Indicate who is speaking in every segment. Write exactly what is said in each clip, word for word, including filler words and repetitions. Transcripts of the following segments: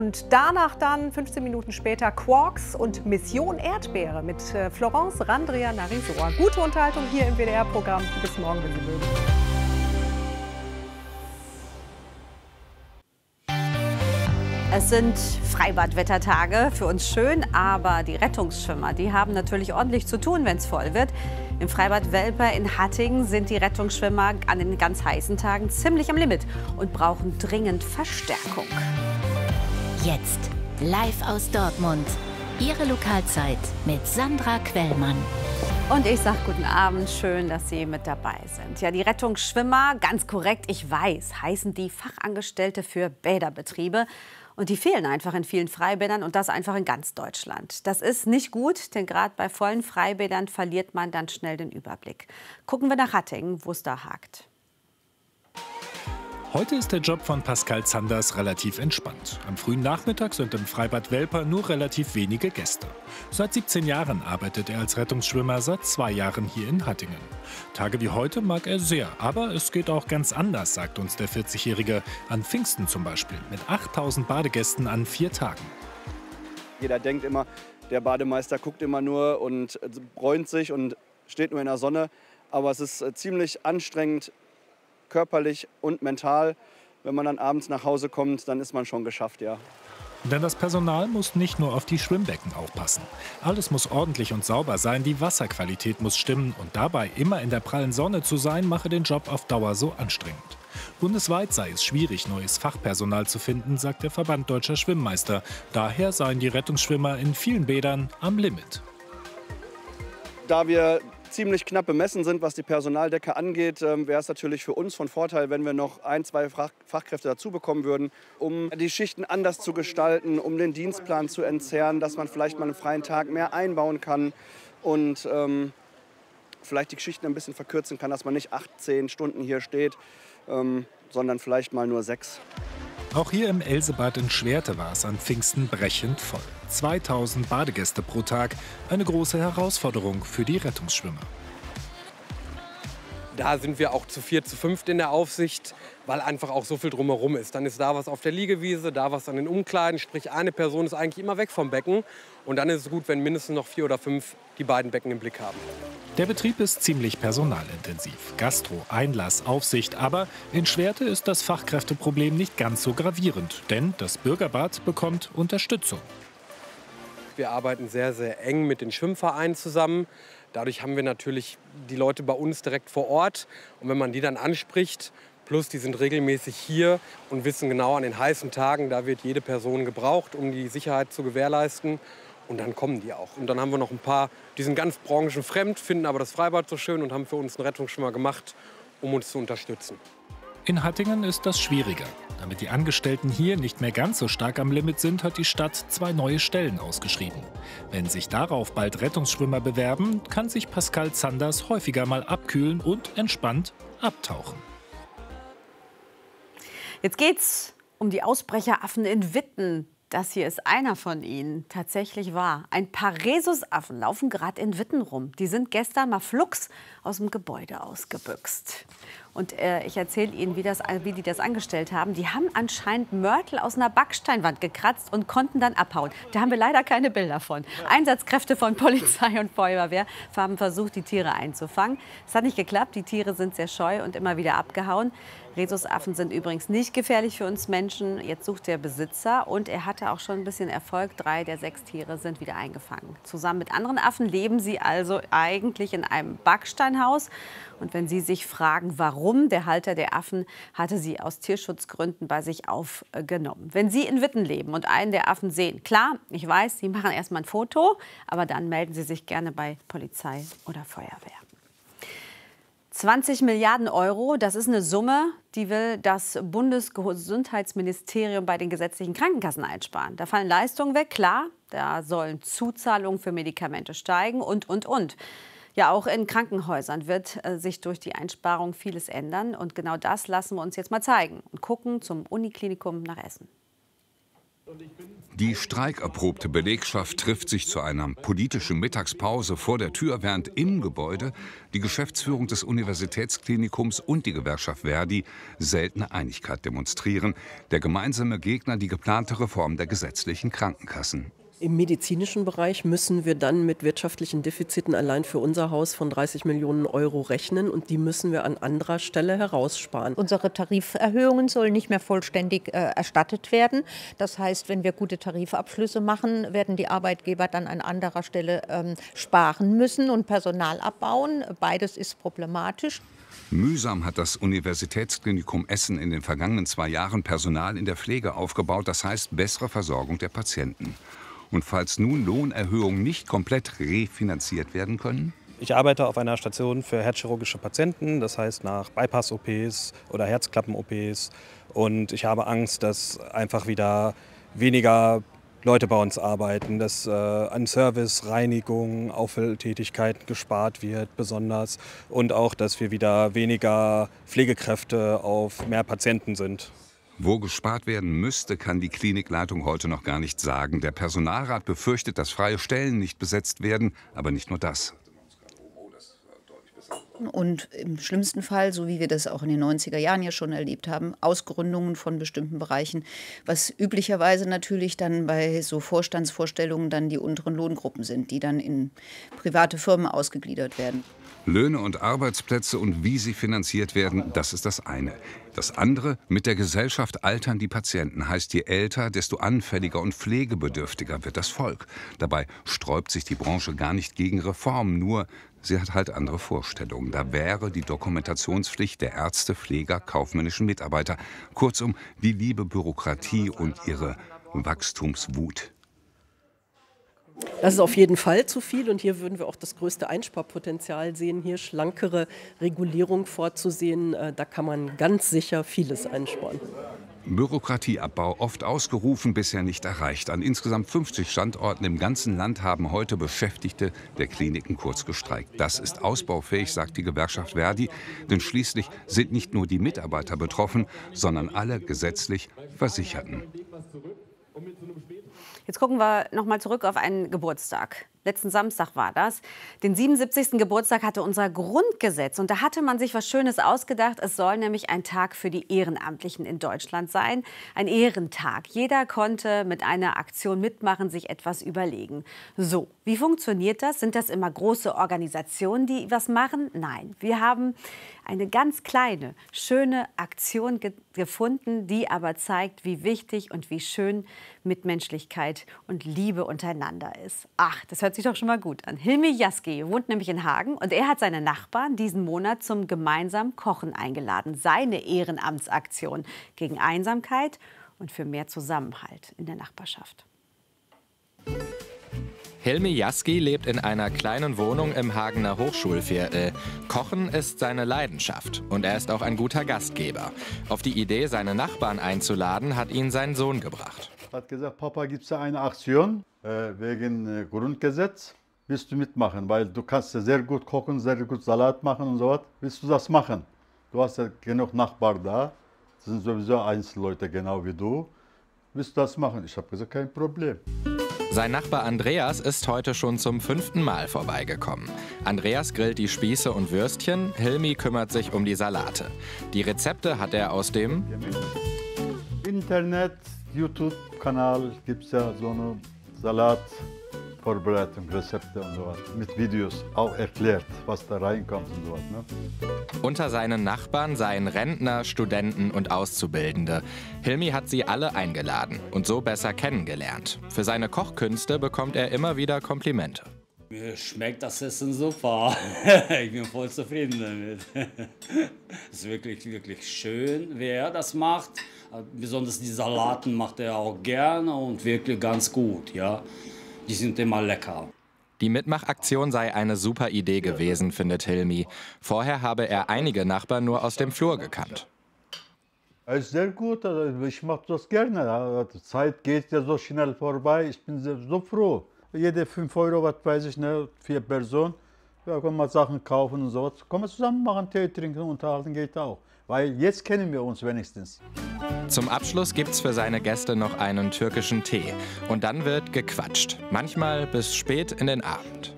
Speaker 1: Und danach dann, fünfzehn Minuten später, Quarks und Mission Erdbeere mit äh, Florence Randria Narisor. Gute Unterhaltung hier im W D R-Programm. Bis morgen, wenn Sie mögen.
Speaker 2: Es sind Freibadwettertage, für uns schön, aber die Rettungsschwimmer, die haben natürlich ordentlich zu tun, wenn es voll wird. Im Freibad Welper in Hattingen sind die Rettungsschwimmer an den ganz heißen Tagen ziemlich am Limit und brauchen dringend Verstärkung.
Speaker 3: Jetzt live aus Dortmund. Ihre Lokalzeit mit Sandra Quellmann.
Speaker 2: Und ich sage guten Abend, schön, dass Sie mit dabei sind. Ja, die Rettungsschwimmer, ganz korrekt, ich weiß, heißen die Fachangestellte für Bäderbetriebe. Und die fehlen einfach in vielen Freibädern und das einfach in ganz Deutschland. Das ist nicht gut, denn gerade bei vollen Freibädern verliert man dann schnell den Überblick. Gucken wir nach Hattingen, wo es da hakt.
Speaker 4: Heute ist der Job von Pascal Zanders relativ entspannt. Am frühen Nachmittag sind im Freibad Welper nur relativ wenige Gäste. Seit siebzehn Jahren arbeitet er als Rettungsschwimmer, seit zwei Jahren hier in Hattingen. Tage wie heute mag er sehr, aber es geht auch ganz anders, sagt uns der vierzigjährige. An Pfingsten zum Beispiel, mit achttausend Badegästen an vier Tagen.
Speaker 5: Jeder denkt immer, der Bademeister guckt immer nur und bräunt sich und steht nur in der Sonne. Aber es ist ziemlich anstrengend, körperlich und mental. Wenn man dann abends nach Hause kommt, dann ist man schon geschafft, ja.
Speaker 4: Denn das Personal muss nicht nur auf die Schwimmbecken aufpassen. Alles muss ordentlich und sauber sein, die Wasserqualität muss stimmen und dabei immer in der prallen Sonne zu sein, mache den Job auf Dauer so anstrengend. Bundesweit sei es schwierig, neues Fachpersonal zu finden, sagt der Verband Deutscher Schwimmmeister. Daher seien die Rettungsschwimmer in vielen Bädern am Limit.
Speaker 5: Da wir ziemlich knapp bemessen sind, was die Personaldecke angeht, äh, wäre es natürlich für uns von Vorteil, wenn wir noch ein, zwei Fach Fachkräfte dazu bekommen würden, um die Schichten anders zu gestalten, um den Dienstplan zu entzerren, dass man vielleicht mal einen freien Tag mehr einbauen kann und ähm, vielleicht die Schichten ein bisschen verkürzen kann, dass man nicht acht, zehn Stunden hier steht, ähm, sondern vielleicht mal nur sechs.
Speaker 4: Auch hier im Elsebad in Schwerte war es an Pfingsten brechend voll. zweitausend Badegäste pro Tag, eine große Herausforderung für die Rettungsschwimmer.
Speaker 6: Da sind wir auch zu viert, zu fünft in der Aufsicht, weil einfach auch so viel drumherum ist. Dann ist da was auf der Liegewiese, da was an den Umkleiden, sprich eine Person ist eigentlich immer weg vom Becken. Und dann ist es gut, wenn mindestens noch vier oder fünf die beiden Becken im Blick haben.
Speaker 4: Der Betrieb ist ziemlich personalintensiv. Gastro, Einlass, Aufsicht. Aber in Schwerte ist das Fachkräfteproblem nicht ganz so gravierend. Denn das Bürgerbad bekommt Unterstützung.
Speaker 6: Wir arbeiten sehr, sehr eng mit den Schwimmvereinen zusammen. Dadurch haben wir natürlich die Leute bei uns direkt vor Ort. Und wenn man die dann anspricht, plus die sind regelmäßig hier und wissen genau, an den heißen Tagen, da wird jede Person gebraucht, um die Sicherheit zu gewährleisten. Und dann kommen die auch. Und dann haben wir noch ein paar, die sind ganz branchenfremd, finden aber das Freibad so schön und haben für uns einen Rettungsschwimmer gemacht, um uns zu unterstützen.
Speaker 4: In Hattingen ist das schwieriger. Damit die Angestellten hier nicht mehr ganz so stark am Limit sind, hat die Stadt zwei neue Stellen ausgeschrieben. Wenn sich darauf bald Rettungsschwimmer bewerben, kann sich Pascal Zanders häufiger mal abkühlen und entspannt abtauchen.
Speaker 2: Jetzt geht's um die Ausbrecheraffen in Witten. Das hier ist einer von ihnen. Tatsächlich wahr. Ein paar Rhesusaffen laufen gerade in Witten rum. Die sind gestern mal flugs aus dem Gebäude ausgebüxt. Und äh, ich erzähle Ihnen, wie, das, wie die das angestellt haben. Die haben anscheinend Mörtel aus einer Backsteinwand gekratzt und konnten dann abhauen. Da haben wir leider keine Bilder von. Einsatzkräfte von Polizei und Feuerwehr haben versucht, die Tiere einzufangen. Es hat nicht geklappt. Die Tiere sind sehr scheu und immer wieder abgehauen. Rhesusaffen sind übrigens nicht gefährlich für uns Menschen. Jetzt sucht der Besitzer und er hatte auch schon ein bisschen Erfolg. Drei der sechs Tiere sind wieder eingefangen. Zusammen mit anderen Affen leben sie also eigentlich in einem Backsteinhaus. Und wenn Sie sich fragen, warum, der Halter der Affen hatte sie aus Tierschutzgründen bei sich aufgenommen. Wenn Sie in Witten leben und einen der Affen sehen, klar, ich weiß, Sie machen erst mal ein Foto, aber dann melden Sie sich gerne bei Polizei oder Feuerwehr. zwanzig Milliarden Euro, das ist eine Summe, die will das Bundesgesundheitsministerium bei den gesetzlichen Krankenkassen einsparen. Da fallen Leistungen weg, klar, da sollen Zuzahlungen für Medikamente steigen und, und, und. Ja, auch in Krankenhäusern wird äh, sich durch die Einsparung vieles ändern. Und genau das lassen wir uns jetzt mal zeigen und gucken zum Uniklinikum nach Essen.
Speaker 7: Die streikerprobte Belegschaft trifft sich zu einer politischen Mittagspause vor der Tür, während im Gebäude die Geschäftsführung des Universitätsklinikums und die Gewerkschaft Verdi seltene Einigkeit demonstrieren. Der gemeinsame Gegner die geplante Reform der gesetzlichen Krankenkassen.
Speaker 8: Im medizinischen Bereich müssen wir dann mit wirtschaftlichen Defiziten allein für unser Haus von dreißig Millionen Euro rechnen und die müssen wir an anderer Stelle heraussparen.
Speaker 9: Unsere Tariferhöhungen sollen nicht mehr vollständig äh, erstattet werden. Das heißt, wenn wir gute Tarifabschlüsse machen, werden die Arbeitgeber dann an anderer Stelle ähm, sparen müssen und Personal abbauen. Beides ist problematisch.
Speaker 7: Mühsam hat das Universitätsklinikum Essen in den vergangenen zwei Jahren Personal in der Pflege aufgebaut, das heißt bessere Versorgung der Patienten. Und falls nun Lohnerhöhungen nicht komplett refinanziert werden können?
Speaker 10: Ich arbeite auf einer Station für herzchirurgische Patienten, das heißt nach Bypass-O Ps oder Herzklappen-O Ps. Und ich habe Angst, dass einfach wieder weniger Leute bei uns arbeiten, dass äh, an Service, Reinigung, Auffülltätigkeiten gespart wird besonders. Und auch, dass wir wieder weniger Pflegekräfte auf mehr Patienten sind.
Speaker 7: Wo gespart werden müsste, kann die Klinikleitung heute noch gar nicht sagen. Der Personalrat befürchtet, dass freie Stellen nicht besetzt werden, aber nicht nur das.
Speaker 11: Und im schlimmsten Fall, so wie wir das auch in den neunziger Jahren ja schon erlebt haben, Ausgründungen von bestimmten Bereichen, was üblicherweise natürlich dann bei so Vorstandsvorstellungen dann die unteren Lohngruppen sind, die dann in private Firmen ausgegliedert werden.
Speaker 7: Löhne und Arbeitsplätze und wie sie finanziert werden, das ist das eine. Das andere, mit der Gesellschaft altern die Patienten. Heißt, je älter, desto anfälliger und pflegebedürftiger wird das Volk. Dabei sträubt sich die Branche gar nicht gegen Reformen, nur sie hat halt andere Vorstellungen. Da wäre die Dokumentationspflicht der Ärzte, Pfleger, kaufmännischen Mitarbeiter. Kurzum, die liebe Bürokratie und ihre Wachstumswut.
Speaker 8: Das ist auf jeden Fall zu viel und hier würden wir auch das größte Einsparpotenzial sehen, hier schlankere Regulierung vorzusehen. Da kann man ganz sicher vieles einsparen.
Speaker 7: Bürokratieabbau oft ausgerufen, bisher nicht erreicht. An insgesamt fünfzig Standorten im ganzen Land haben heute Beschäftigte der Kliniken kurz gestreikt. Das ist ausbaufähig, sagt die Gewerkschaft Verdi, denn schließlich sind nicht nur die Mitarbeiter betroffen, sondern alle gesetzlich Versicherten.
Speaker 2: Jetzt gucken wir noch mal zurück auf einen Geburtstag. Letzten Samstag war das. Den siebenundsiebzigsten Geburtstag hatte unser Grundgesetz. Und da hatte man sich was Schönes ausgedacht. Es soll nämlich ein Tag für die Ehrenamtlichen in Deutschland sein. Ein Ehrentag. Jeder konnte mit einer Aktion mitmachen, sich etwas überlegen. So, wie funktioniert das? Sind das immer große Organisationen, die was machen? Nein, wir haben eine ganz kleine, schöne Aktion ge gefunden, die aber zeigt, wie wichtig und wie schön Mitmenschlichkeit und Liebe untereinander ist. Ach, das hört sich doch schon mal gut an. Hilmi Jaski wohnt nämlich in Hagen und er hat seine Nachbarn diesen Monat zum gemeinsamen Kochen eingeladen. Seine Ehrenamtsaktion gegen Einsamkeit und für mehr Zusammenhalt in der Nachbarschaft.
Speaker 12: Hilmi Jaski lebt in einer kleinen Wohnung im Hagener Hochschulviertel. Kochen ist seine Leidenschaft und er ist auch ein guter Gastgeber. Auf die Idee, seine Nachbarn einzuladen, hat ihn sein Sohn gebracht.
Speaker 13: Er hat gesagt, Papa, gibt es ja eine Aktion äh, wegen äh, Grundgesetz. Willst du mitmachen? Weil du kannst ja sehr gut kochen, sehr gut Salat machen und so was. Willst du das machen? Du hast ja genug Nachbarn da. Das sind sowieso Einzelleute, genau wie du. Willst du das machen? Ich habe gesagt, kein Problem.
Speaker 12: Sein Nachbar Andreas ist heute schon zum fünften Mal vorbeigekommen. Andreas grillt die Spieße und Würstchen, Hilmi kümmert sich um die Salate. Die Rezepte hat er aus dem
Speaker 13: Internet, YouTube-Kanal gibt es ja so eine Salatvorbereitung, Rezepte und so was. Mit Videos auch erklärt, was da reinkommt und so was. Ne?
Speaker 12: Unter seinen Nachbarn seien Rentner, Studenten und Auszubildende. Hilmi hat sie alle eingeladen und so besser kennengelernt. Für seine Kochkünste bekommt er immer wieder Komplimente.
Speaker 14: Mir schmeckt das Essen super. Ich bin voll zufrieden damit. Es ist wirklich, wirklich schön, wer das macht. Besonders die Salaten macht er auch gerne und wirklich ganz gut. Ja. Die sind immer lecker.
Speaker 12: Die Mitmachaktion sei eine super Idee gewesen, findet Hilmi. Vorher habe er einige Nachbarn nur aus dem Flur gekannt.
Speaker 13: Es ist sehr gut, ich mache das gerne. Die Zeit geht ja so schnell vorbei, ich bin so froh. Jede fünf Euro, was weiß ich, ne, vier Personen, ja, können wir Sachen kaufen und so. Können wir zusammen machen, Tee trinken, unterhalten geht auch. Weil jetzt kennen wir uns wenigstens.
Speaker 12: Zum Abschluss gibt's für seine Gäste noch einen türkischen Tee. Und dann wird gequatscht. Manchmal bis spät in den Abend.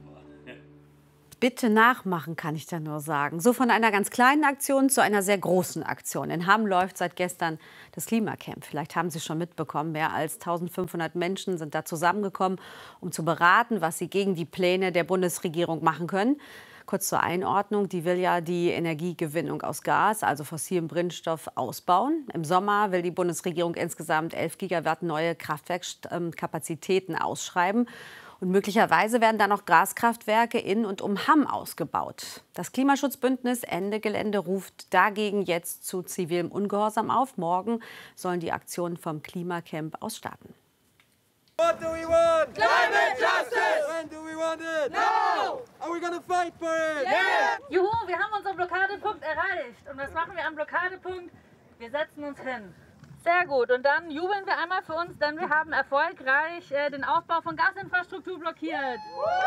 Speaker 2: Bitte nachmachen, kann ich da nur sagen. So von einer ganz kleinen Aktion zu einer sehr großen Aktion. In Hamm läuft seit gestern das Klimacamp. Vielleicht haben Sie schon mitbekommen, mehr als eintausendfünfhundert Menschen sind da zusammengekommen, um zu beraten, was sie gegen die Pläne der Bundesregierung machen können. Kurz zur Einordnung, die will ja die Energiegewinnung aus Gas, also fossilem Brennstoff, ausbauen. Im Sommer will die Bundesregierung insgesamt elf Gigawatt neue Kraftwerkskapazitäten ausschreiben. Und möglicherweise werden dann noch Gaskraftwerke in und um Hamm ausgebaut. Das Klimaschutzbündnis Ende Gelände ruft dagegen jetzt zu zivilem Ungehorsam auf. Morgen sollen die Aktionen vom Klimacamp aus starten.
Speaker 15: What do we want? Climate justice! When do we want it? Now! Are we gonna fight for it?
Speaker 16: Yeah! Juhu, wir haben unseren Blockadepunkt erreicht. Und was machen wir am Blockadepunkt? Wir setzen uns hin. Sehr gut. Und dann jubeln wir einmal für uns, denn wir haben erfolgreich äh, den Aufbau von Gasinfrastruktur blockiert.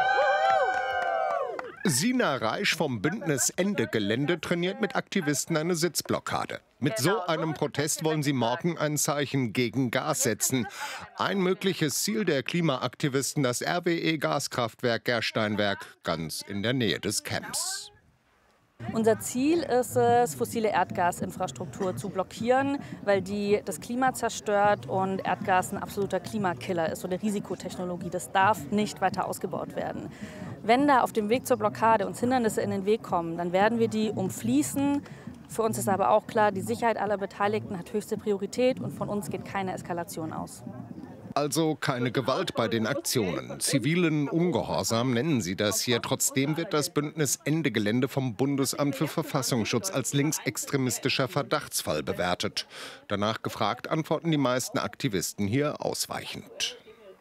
Speaker 17: Sina Reisch vom Bündnis Ende Gelände trainiert mit Aktivisten eine Sitzblockade. Mit so einem Protest wollen sie morgen ein Zeichen gegen Gas setzen. Ein mögliches Ziel der Klimaaktivisten, das R W E-Gaskraftwerk Gersteinwerk, ganz in der Nähe des Camps.
Speaker 18: Unser Ziel ist es, fossile Erdgasinfrastruktur zu blockieren, weil die das Klima zerstört und Erdgas ein absoluter Klimakiller ist, so eine Risikotechnologie. Das darf nicht weiter ausgebaut werden. Wenn da auf dem Weg zur Blockade uns Hindernisse in den Weg kommen, dann werden wir die umfließen. Für uns ist aber auch klar, die Sicherheit aller Beteiligten hat höchste Priorität und von uns geht keine Eskalation aus.
Speaker 17: Also keine Gewalt bei den Aktionen. Zivilen Ungehorsam nennen sie das hier. Trotzdem wird das Bündnis Ende Gelände vom Bundesamt für Verfassungsschutz als linksextremistischer Verdachtsfall bewertet. Danach gefragt, antworten die meisten Aktivisten hier ausweichend.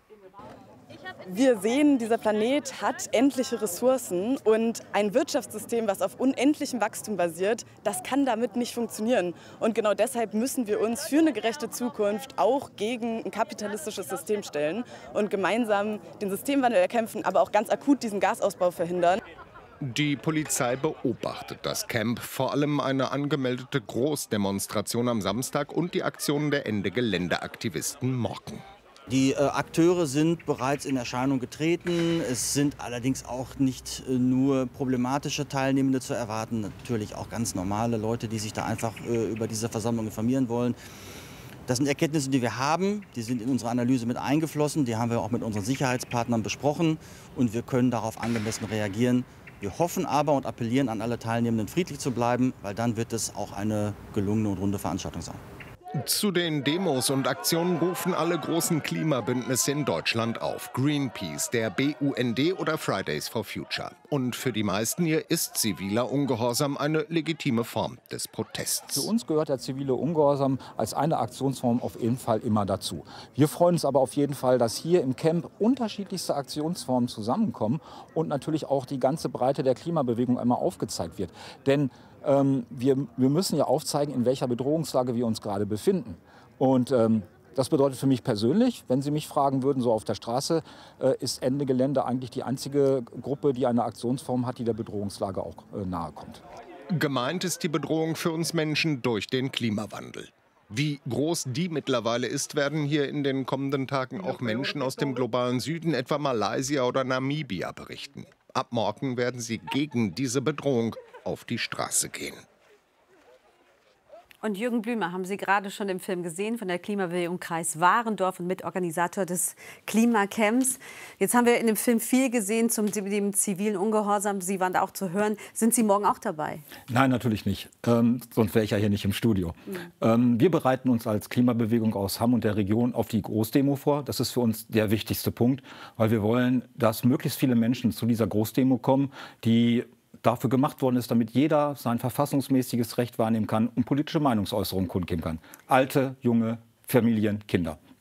Speaker 19: Wir sehen, dieser Planet hat endliche Ressourcen und ein Wirtschaftssystem, was auf unendlichem Wachstum basiert, das kann damit nicht funktionieren. Und genau deshalb müssen wir uns für eine gerechte Zukunft auch gegen ein kapitalistisches System stellen und gemeinsam den Systemwandel erkämpfen, aber auch ganz akut diesen Gasausbau verhindern.
Speaker 17: Die Polizei beobachtet das Camp, vor allem eine angemeldete Großdemonstration am Samstag und die Aktionen der Ende Gelände-Aktivisten morgen.
Speaker 20: Die äh, Akteure sind bereits in Erscheinung getreten. Es sind allerdings auch nicht äh, nur problematische Teilnehmende zu erwarten, natürlich auch ganz normale Leute, die sich da einfach äh, über diese Versammlung informieren wollen. Das sind Erkenntnisse, die wir haben, die sind in unsere Analyse mit eingeflossen, die haben wir auch mit unseren Sicherheitspartnern besprochen und wir können darauf angemessen reagieren. Wir hoffen aber und appellieren an alle Teilnehmenden, friedlich zu bleiben, weil dann wird es auch eine gelungene und runde Veranstaltung sein.
Speaker 17: Zu den Demos und Aktionen rufen alle großen Klimabündnisse in Deutschland auf. Greenpeace, der B U N D oder Fridays for Future. Und für die meisten hier ist ziviler Ungehorsam eine legitime Form des Protests.
Speaker 21: Für uns gehört der zivile Ungehorsam als eine Aktionsform auf jeden Fall immer dazu. Wir freuen uns aber auf jeden Fall, dass hier im Camp unterschiedlichste Aktionsformen zusammenkommen und natürlich auch die ganze Breite der Klimabewegung einmal aufgezeigt wird. Denn ähm, wir, wir müssen ja aufzeigen, in welcher Bedrohungslage wir uns gerade befinden. Und ähm, das bedeutet für mich persönlich, wenn Sie mich fragen würden, so auf der Straße, äh, ist Ende Gelände eigentlich die einzige Gruppe, die eine Aktionsform hat, die der Bedrohungslage auch äh, nahe kommt.
Speaker 17: Gemeint ist die Bedrohung für uns Menschen durch den Klimawandel. Wie groß die mittlerweile ist, werden hier in den kommenden Tagen auch Menschen aus dem globalen Süden, etwa Malaysia oder Namibia, berichten. Ab morgen werden sie gegen diese Bedrohung auf die Straße gehen.
Speaker 2: Und Jürgen Blümer haben Sie gerade schon im Film gesehen von der Klimabewegung Kreis Warendorf und Mitorganisator des Klimacamps. Jetzt haben wir in dem Film viel gesehen zum dem zivilen Ungehorsam. Sie waren da auch zu hören. Sind Sie morgen auch dabei?
Speaker 21: Nein, natürlich nicht. Ähm, sonst wäre ich ja hier nicht im Studio. Mhm. Ähm, wir bereiten uns als Klimabewegung aus Hamm und der Region auf die Großdemo vor. Das ist für uns der wichtigste Punkt, weil wir wollen, dass möglichst viele Menschen zu dieser Großdemo kommen, die dafür gemacht worden ist, damit jeder sein verfassungsmäßiges Recht wahrnehmen kann und politische Meinungsäußerungen kundgeben kann. Alte, junge, Familien, Kinder.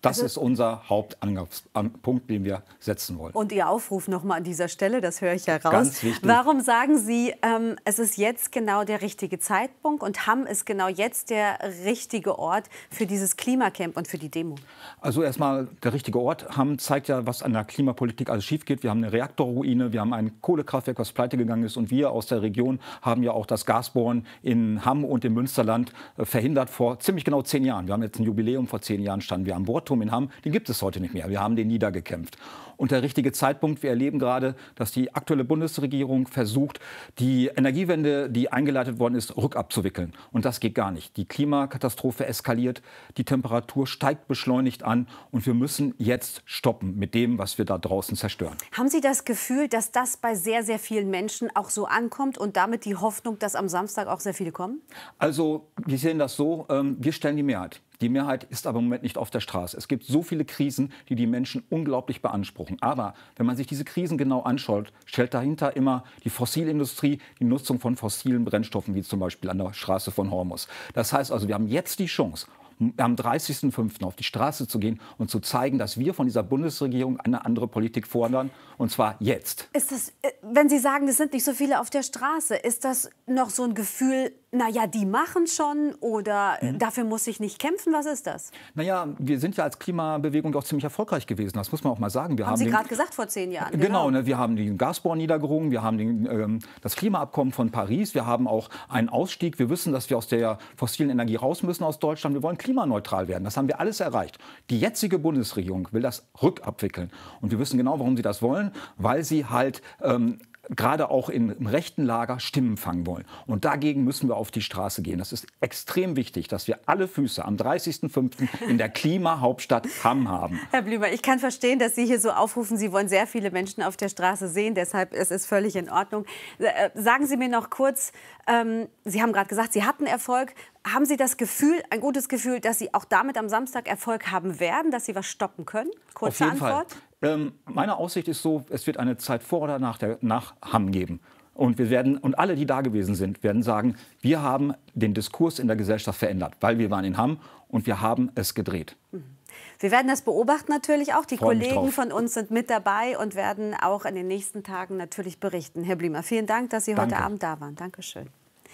Speaker 21: Das
Speaker 2: also,
Speaker 21: ist unser Hauptpunkt, den wir setzen wollen.
Speaker 2: Und Ihr Aufruf noch mal an dieser Stelle, das höre ich ja raus.
Speaker 21: Ganz wichtig.
Speaker 2: Warum sagen Sie, ähm, es ist jetzt genau der richtige Zeitpunkt und Hamm ist genau jetzt der richtige Ort für dieses Klimacamp und für die Demo?
Speaker 21: Also erstmal der richtige Ort. Hamm zeigt ja, was an der Klimapolitik alles schief geht. Wir haben eine Reaktorruine, wir haben ein Kohlekraftwerk, was pleite gegangen ist. Und wir aus der Region haben ja auch das Gasbohren in Hamm und im Münsterland äh, verhindert vor ziemlich genau zehn Jahren. Wir haben jetzt ein Jubiläum, vor zehn Jahren standen wir am Bohrturm in Hamm. Den gibt es heute nicht mehr. Wir haben den niedergekämpft. Und der richtige Zeitpunkt, wir erleben gerade, dass die aktuelle Bundesregierung versucht, die Energiewende, die eingeleitet worden ist, rückabzuwickeln. Und das geht gar nicht. Die Klimakatastrophe eskaliert, die Temperatur steigt beschleunigt an und wir müssen jetzt stoppen mit dem, was wir da draußen zerstören.
Speaker 2: Haben Sie das Gefühl, dass das bei sehr, sehr vielen Menschen auch so ankommt und damit die Hoffnung, dass am Samstag auch sehr viele kommen?
Speaker 21: Also wir sehen das so, ähm, wir stellen die Mehrheit. Die Mehrheit ist aber im Moment nicht auf der Straße. Es gibt so viele Krisen, die die Menschen unglaublich beanspruchen. Aber wenn man sich diese Krisen genau anschaut, stellt dahinter immer die Fossilindustrie, die Nutzung von fossilen Brennstoffen, wie zum Beispiel an der Straße von Hormus. Das heißt also, wir haben jetzt die Chance, am dreißigsten fünften auf die Straße zu gehen und zu zeigen, dass wir von dieser Bundesregierung eine andere Politik fordern, und zwar jetzt.
Speaker 2: Ist das, wenn Sie sagen, es sind nicht so viele auf der Straße, ist das noch so ein Gefühl, naja, die machen schon oder mhm. dafür muss ich nicht kämpfen? Was ist das?
Speaker 21: Naja, wir sind ja als Klimabewegung auch ziemlich erfolgreich gewesen, das muss man auch mal sagen. Wir
Speaker 2: haben, haben Sie gerade gesagt, vor zehn Jahren.
Speaker 21: Genau, genau ne, wir haben den Gasbohr niedergerungen, wir haben den, ähm, das Klimaabkommen von Paris, wir haben auch einen Ausstieg. Wir wissen, dass wir aus der fossilen Energie raus müssen aus Deutschland. Wir wollen klimaneutral werden. Das haben wir alles erreicht. Die jetzige Bundesregierung will das rückabwickeln. Und wir wissen genau, warum sie das wollen, weil sie halt ähm, gerade auch im rechten Lager Stimmen fangen wollen. Und dagegen müssen wir auf die Straße gehen. Das ist extrem wichtig, dass wir alle Füße am dreißigsten fünften in der Klimahauptstadt Hamm haben.
Speaker 2: Herr Blümer, ich kann verstehen, dass Sie hier so aufrufen. Sie wollen sehr viele Menschen auf der Straße sehen. Deshalb ist es völlig in Ordnung. Sagen Sie mir noch kurz, ähm, Sie haben gerade gesagt, Sie hatten Erfolg. Haben Sie das Gefühl, ein gutes Gefühl, dass Sie auch damit am Samstag Erfolg haben werden, dass Sie was stoppen können? Kurze
Speaker 21: Auf jeden
Speaker 2: Antwort.
Speaker 21: Fall. Ähm, meine Aussicht ist so, es wird eine Zeit vor oder nach, der, nach Hamm geben. Und, wir werden, und alle, die da gewesen sind, werden sagen, wir haben den Diskurs in der Gesellschaft verändert, weil wir waren in Hamm und wir haben es gedreht.
Speaker 2: Wir werden das beobachten natürlich auch. Die
Speaker 21: Freu mich
Speaker 2: Kollegen
Speaker 21: drauf.
Speaker 2: von uns sind mit dabei und werden auch in den nächsten Tagen natürlich berichten. Herr Blümer, vielen Dank, dass Sie
Speaker 21: Danke.
Speaker 2: heute Abend da waren. Dankeschön.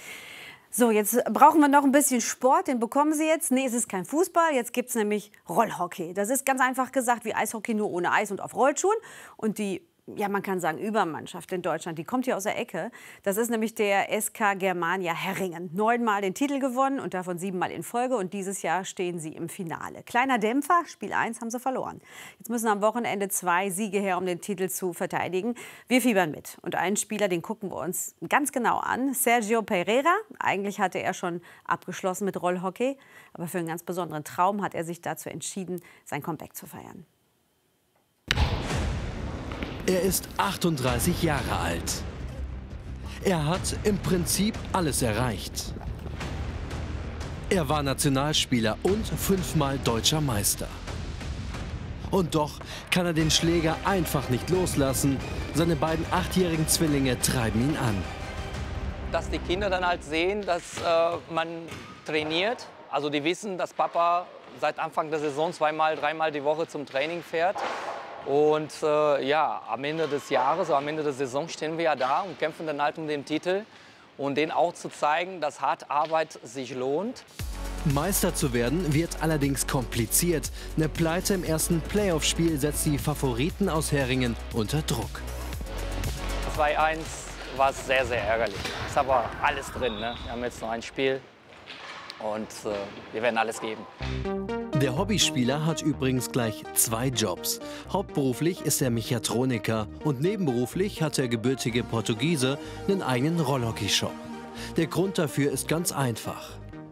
Speaker 2: So, jetzt brauchen wir noch ein bisschen Sport, den bekommen Sie jetzt. Nee, es ist kein Fußball, jetzt gibt es nämlich Rollhockey. Das ist ganz einfach gesagt wie Eishockey, nur ohne Eis und auf Rollschuhen. Und die, ja, man kann sagen, Übermannschaft in Deutschland, die kommt hier aus der Ecke. Das ist nämlich der S K Germania Herringen. Neunmal den Titel gewonnen und davon siebenmal in Folge. Und dieses Jahr stehen sie im Finale. Kleiner Dämpfer, Spiel eins haben sie verloren. Jetzt müssen am Wochenende zwei Siege her, um den Titel zu verteidigen. Wir fiebern mit. Und einen Spieler, den gucken wir uns ganz genau an. Sergio Pereira. Eigentlich hatte er schon abgeschlossen mit Rollhockey. Aber für einen ganz besonderen Traum hat er sich dazu entschieden, sein Comeback zu feiern.
Speaker 1: Er ist achtunddreißig Jahre alt. Er hat im Prinzip alles erreicht. Er war Nationalspieler und fünfmal deutscher Meister. Und doch kann er den Schläger einfach nicht loslassen. Seine beiden achtjährigen Zwillinge treiben ihn an.
Speaker 22: Dass die Kinder dann halt sehen, dass äh, man trainiert. Also die wissen, dass Papa seit Anfang der Saison zweimal, dreimal die Woche zum Training fährt. Und äh, ja, am Ende des Jahres, am Ende der Saison stehen wir ja da und kämpfen dann halt um den Titel. Und denen auch zu zeigen, dass harte Arbeit sich lohnt.
Speaker 1: Meister zu werden wird allerdings kompliziert. Eine Pleite im ersten Playoff-Spiel setzt die Favoriten aus Herringen unter Druck.
Speaker 22: zwei eins war sehr, sehr ärgerlich. Ist aber alles drin, ne? Wir haben jetzt noch ein Spiel und äh, wir werden alles geben.
Speaker 1: Der Hobbyspieler hat übrigens gleich zwei Jobs. Hauptberuflich ist er Mechatroniker und nebenberuflich hat der gebürtige Portugiese einen eigenen Rollhockey-Shop. Der Grund dafür ist ganz einfach.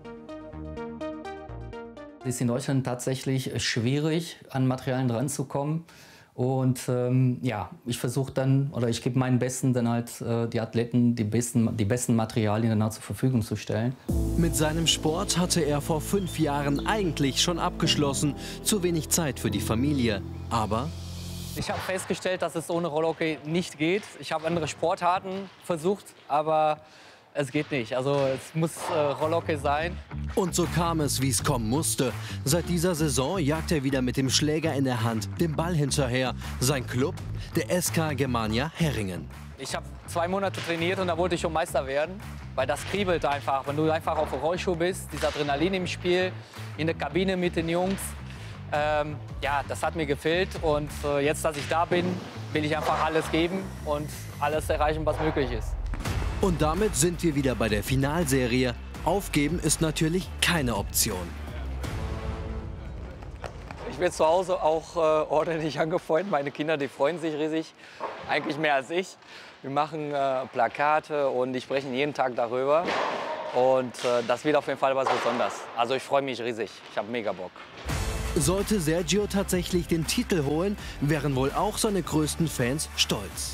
Speaker 23: Es ist in Deutschland tatsächlich schwierig, an Materialien ranzukommen. Und ähm, ja, ich versuche dann, oder ich gebe meinen Besten dann halt äh, die Athleten die besten, die besten Materialien danach zur Verfügung zu stellen.
Speaker 1: Mit seinem Sport hatte er vor fünf Jahren eigentlich schon abgeschlossen. Zu wenig Zeit für die Familie. Aber
Speaker 22: ich habe festgestellt, dass es ohne Rollhockey nicht geht. Ich habe andere Sportarten versucht, aber es geht nicht. Also es muss äh, Rollocke sein.
Speaker 1: Und so kam es, wie es kommen musste. Seit dieser Saison jagt er wieder mit dem Schläger in der Hand dem Ball hinterher. Sein Club, der S K Germania Herringen.
Speaker 22: Ich habe zwei Monate trainiert und da wollte ich schon Meister werden, weil das kribbelt einfach. Wenn du einfach auf dem Rollschuh bist, dieser Adrenalin im Spiel, in der Kabine mit den Jungs. Ähm, ja, das hat mir gefehlt und äh, jetzt, dass ich da bin, will ich einfach alles geben und alles erreichen, was möglich ist.
Speaker 1: Und damit sind wir wieder bei der Finalserie. Aufgeben ist natürlich keine Option.
Speaker 22: Ich werde zu Hause auch äh, ordentlich angefreundet. Meine Kinder, die freuen sich riesig, eigentlich mehr als ich. Wir machen äh, Plakate und die sprechen jeden Tag darüber. Und äh, das wird auf jeden Fall was Besonderes. Also ich freue mich riesig. Ich habe mega Bock.
Speaker 1: Sollte Sergio tatsächlich den Titel holen, wären wohl auch seine größten Fans stolz.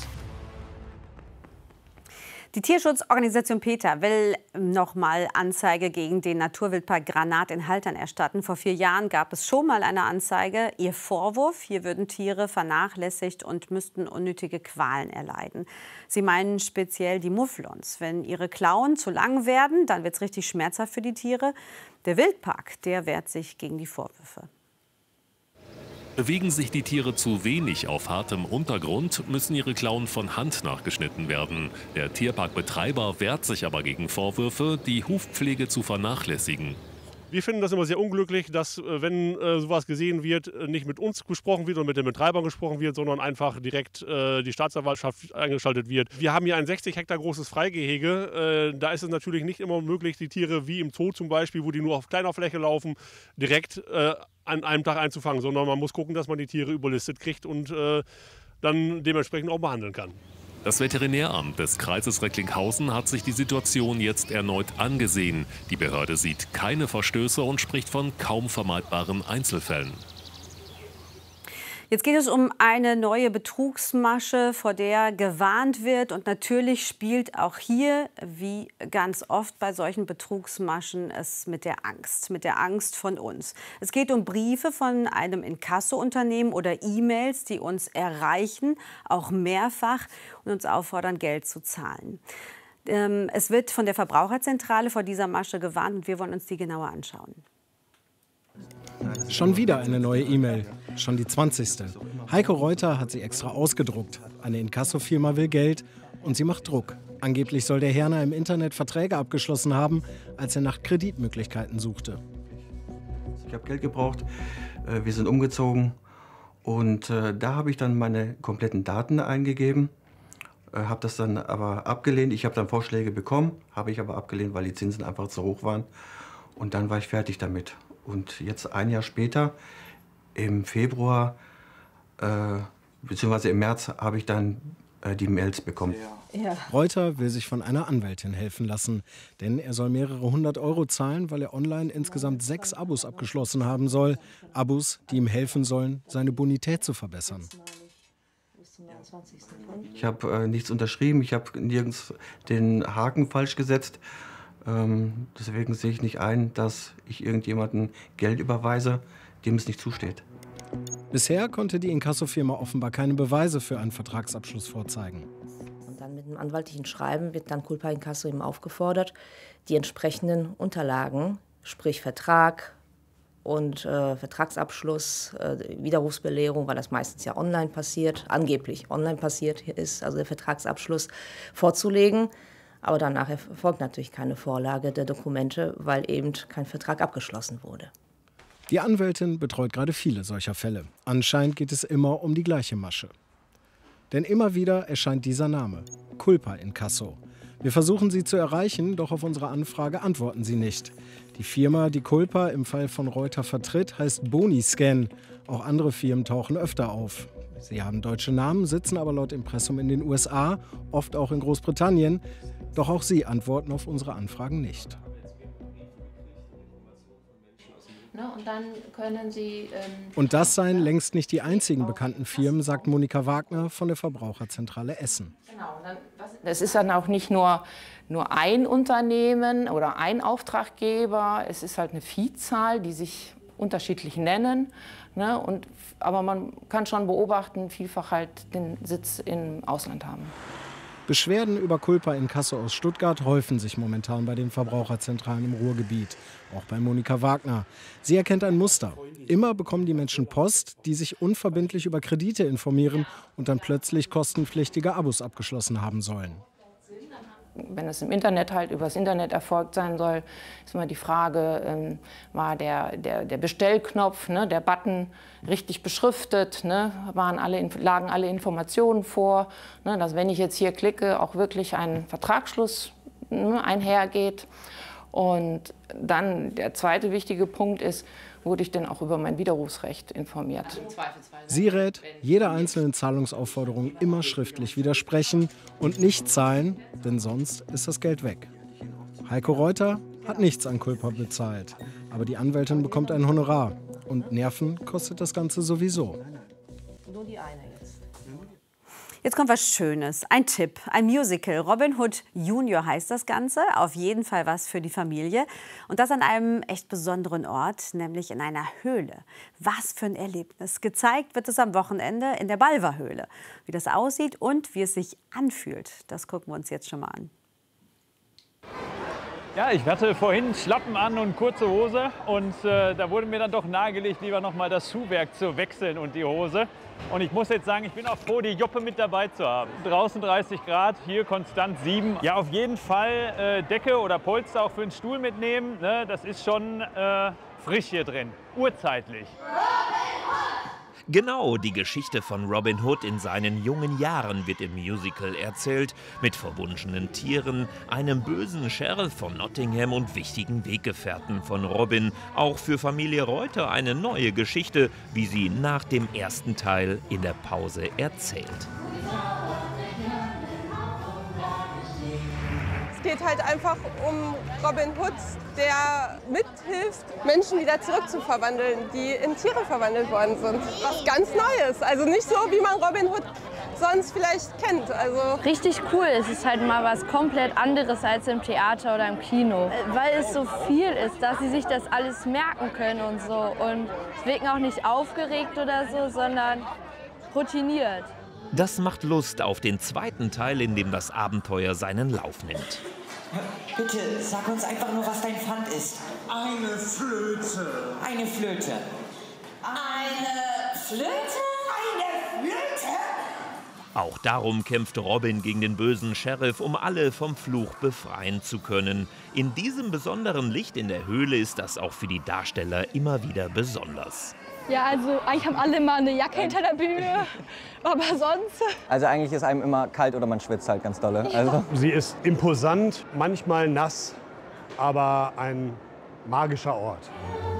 Speaker 2: Die Tierschutzorganisation PETA will noch mal Anzeige gegen den Naturwildpark Granat in Haltern erstatten. Vor vier Jahren gab es schon mal eine Anzeige. Ihr Vorwurf: Hier würden Tiere vernachlässigt und müssten unnötige Qualen erleiden. Sie meinen speziell die Mufflons. Wenn ihre Klauen zu lang werden, dann wird es richtig schmerzhaft für die Tiere. Der Wildpark, der wehrt sich gegen die Vorwürfe.
Speaker 3: Bewegen sich die Tiere zu wenig auf hartem Untergrund, müssen ihre Klauen von Hand nachgeschnitten werden. Der Tierparkbetreiber wehrt sich aber gegen Vorwürfe, die Hufpflege zu vernachlässigen.
Speaker 5: Wir finden das immer sehr unglücklich, dass, wenn äh, sowas gesehen wird, nicht mit uns gesprochen wird und mit den Betreibern gesprochen wird, sondern einfach direkt äh, die Staatsanwaltschaft eingeschaltet wird. Wir haben hier ein sechzig Hektar großes Freigehege. Äh, da ist es natürlich nicht immer möglich, die Tiere wie im Zoo zum Beispiel, wo die nur auf kleiner Fläche laufen, direkt äh, an einem Tag einzufangen, sondern man muss gucken, dass man die Tiere überlistet kriegt und äh, dann dementsprechend auch behandeln kann.
Speaker 3: Das Veterinäramt des Kreises Recklinghausen hat sich die Situation jetzt erneut angesehen. Die Behörde sieht keine Verstöße und spricht von kaum vermeidbaren Einzelfällen.
Speaker 2: Jetzt geht es um eine neue Betrugsmasche, vor der gewarnt wird. Und natürlich spielt auch hier, wie ganz oft bei solchen Betrugsmaschen, es mit der Angst, mit der Angst von uns. Es geht um Briefe von einem Inkasso-Unternehmen oder E-Mails, die uns erreichen, auch mehrfach, und uns auffordern, Geld zu zahlen. Ähm, es wird von der Verbraucherzentrale vor dieser Masche gewarnt und wir wollen uns die genauer anschauen.
Speaker 6: Schon wieder eine neue E-Mail, schon die zwanzigste. Heiko Reuter hat sie extra ausgedruckt. Eine Inkasso-Firma will Geld und sie macht Druck. Angeblich soll der Herner im Internet Verträge abgeschlossen haben, als er nach Kreditmöglichkeiten suchte.
Speaker 24: Ich habe Geld gebraucht, wir sind umgezogen und da habe ich dann meine kompletten Daten eingegeben, habe das dann aber abgelehnt. Ich habe dann Vorschläge bekommen, habe ich aber abgelehnt, weil die Zinsen einfach zu hoch waren. Und dann war ich fertig damit. Und jetzt ein Jahr später, im Februar äh, bzw. im März, habe ich dann äh, die Mails bekommen.
Speaker 6: Ja. Reuter will sich von einer Anwältin helfen lassen, denn er soll mehrere hundert Euro zahlen, weil er online insgesamt sechs Abos abgeschlossen haben soll. Abos, die ihm helfen sollen, seine Bonität zu verbessern.
Speaker 24: Ich habe äh, nichts unterschrieben, ich habe nirgends den Haken falsch gesetzt. Ähm, deswegen sehe ich nicht ein, dass ich irgendjemandem Geld überweise, dem es nicht zusteht.
Speaker 6: Bisher konnte die Inkassofirma offenbar keine Beweise für einen Vertragsabschluss vorzeigen.
Speaker 25: Und dann mit einem anwaltlichen Schreiben wird dann Culpa Inkasso eben aufgefordert, die entsprechenden Unterlagen, sprich Vertrag und äh, Vertragsabschluss, äh, Widerrufsbelehrung, weil das meistens ja online passiert, angeblich online passiert ist, also der Vertragsabschluss vorzulegen. Aber danach erfolgt natürlich keine Vorlage der Dokumente, weil eben kein Vertrag abgeschlossen wurde.
Speaker 6: Die Anwältin betreut gerade viele solcher Fälle. Anscheinend geht es immer um die gleiche Masche. Denn immer wieder erscheint dieser Name, Culpa Inkasso. Wir versuchen sie zu erreichen, doch auf unsere Anfrage antworten sie nicht. Die Firma, die Culpa im Fall von Reuter vertritt, heißt Boniscan. Auch andere Firmen tauchen öfter auf. Sie haben deutsche Namen, sitzen aber laut Impressum in den U S A, oft auch in Großbritannien. Doch auch sie antworten auf unsere Anfragen nicht.
Speaker 9: Und dann können Sie, ähm
Speaker 6: Und das seien längst nicht die einzigen bekannten Firmen, sagt Monika Wagner von der Verbraucherzentrale Essen.
Speaker 9: Genau, es ist dann auch nicht nur, nur ein Unternehmen oder ein Auftraggeber, es ist halt eine Vielzahl, die sich unterschiedlich nennen. Ne? Und, aber man kann schon beobachten, vielfach halt den Sitz im Ausland haben.
Speaker 6: Beschwerden über Culpa-Inkasso aus Stuttgart häufen sich momentan bei den Verbraucherzentralen im Ruhrgebiet. Auch bei Monika Wagner. Sie erkennt ein Muster. Immer bekommen die Menschen Post, die sich unverbindlich über Kredite informieren und dann plötzlich kostenpflichtige Abos abgeschlossen haben sollen.
Speaker 25: Wenn es im Internet halt übers Internet erfolgt sein soll, ist immer die Frage, ähm, war der, der, der Bestellknopf, ne, der Button richtig beschriftet, ne, waren alle, lagen alle Informationen vor, ne, dass wenn ich jetzt hier klicke, auch wirklich ein Vertragsschluss ne, einhergeht. Und dann der zweite wichtige Punkt ist, wurde ich denn auch über mein Widerrufsrecht informiert.
Speaker 6: Sie rät, jeder einzelnen Zahlungsaufforderung immer schriftlich widersprechen und nicht zahlen, denn sonst ist das Geld weg. Heiko Reuter hat nichts an Culpa bezahlt, aber die Anwältin bekommt ein Honorar und Nerven kostet das Ganze sowieso.
Speaker 25: Nur die eine jetzt.
Speaker 2: Jetzt kommt was Schönes. Ein Tipp, ein Musical. Robin Hood Junior heißt das Ganze. Auf jeden Fall was für die Familie. Und das an einem echt besonderen Ort, nämlich in einer Höhle. Was für ein Erlebnis. Gezeigt wird es am Wochenende in der Balver-Höhle. Wie das aussieht und wie es sich anfühlt, das gucken wir uns jetzt schon mal an.
Speaker 4: Ja, ich hatte vorhin Schlappen an und kurze Hose und äh, da wurde mir dann doch nahegelegt, lieber noch mal das Schuhwerk zu wechseln und die Hose. Und ich muss jetzt sagen, ich bin auch froh, die Joppe mit dabei zu haben. Draußen dreißig Grad, hier konstant sieben. Ja, auf jeden Fall äh, Decke oder Polster auch für den Stuhl mitnehmen. Ne? Das ist schon äh, frisch hier drin, urzeitlich.
Speaker 7: Genau, die Geschichte von Robin Hood in seinen jungen Jahren wird im Musical erzählt, mit verwunschenen Tieren, einem bösen Sheriff von Nottingham und wichtigen Weggefährten von Robin. Auch für Familie Reuter eine neue Geschichte, wie sie nach dem ersten Teil in der Pause erzählt.
Speaker 8: Es geht halt einfach um Robin Hood, der mithilft, Menschen wieder zurückzuverwandeln, die in Tiere verwandelt worden sind. Was ganz Neues, also nicht so, wie man Robin Hood sonst vielleicht kennt. Also
Speaker 10: richtig cool, es ist halt mal was komplett anderes als im Theater oder im Kino. Weil es so viel ist, dass sie sich das alles merken können und so. Und es wirken auch nicht aufgeregt oder so, sondern routiniert.
Speaker 7: Das macht Lust auf den zweiten Teil, in dem das Abenteuer seinen Lauf nimmt.
Speaker 11: Bitte, sag uns einfach nur, was dein Pfand ist.
Speaker 15: Eine Flöte.
Speaker 11: Eine Flöte. Eine Flöte? Eine Flöte?
Speaker 7: Auch darum kämpft Robin gegen den bösen Sheriff, um alle vom Fluch befreien zu können. In diesem besonderen Licht in der Höhle ist das auch für die Darsteller immer wieder besonders.
Speaker 10: Ja, also eigentlich haben alle mal eine Jacke hinter der Bühne, aber sonst...
Speaker 26: Also eigentlich ist einem immer kalt oder man schwitzt halt ganz dolle.
Speaker 10: Ja.
Speaker 26: Also.
Speaker 5: Sie ist imposant, manchmal nass, aber ein magischer Ort.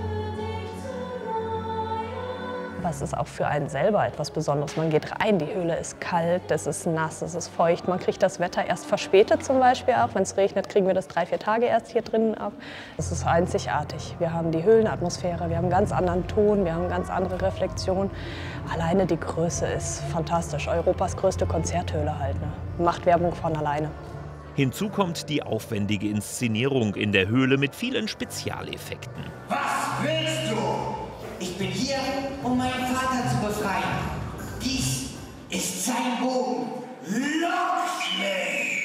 Speaker 27: Aber es ist auch für einen selber etwas Besonderes. Man geht rein, die Höhle ist kalt, es ist nass, es ist feucht. Man kriegt das Wetter erst verspätet zum Beispiel ab. Wenn es regnet, kriegen wir das drei, vier Tage erst hier drinnen ab. Es ist einzigartig. Wir haben die Höhlenatmosphäre, wir haben einen ganz anderen Ton, wir haben eine ganz andere Reflexion. Alleine die Größe ist fantastisch. Europas größte Konzerthöhle halt. Ne? Macht Werbung von alleine.
Speaker 7: Hinzu kommt die aufwendige Inszenierung in der Höhle mit vielen Spezialeffekten.
Speaker 11: Was willst du? Ich bin hier, um meinen Vater zu befreien. Dies ist sein Bogen. Lock mich!